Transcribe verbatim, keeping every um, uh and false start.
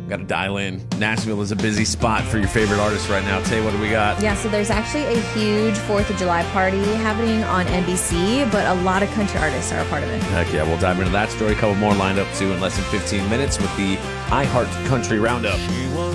Got to dial in. Nashville is a busy spot for your favorite artists right now. Tay, what do we got? Yeah, so there's actually a huge fourth of July party happening on N B C, but a lot of country artists are a part of it. Heck yeah, we'll dive into that story. A couple more lined up too in less than fifteen minutes with the iHeart Country Roundup.